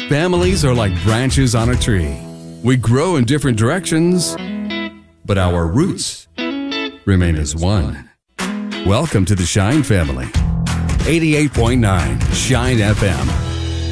Families are like branches on a tree. We grow in different directions, but our roots remain as one. Welcome to the Shine family. 88.9 Shine FM.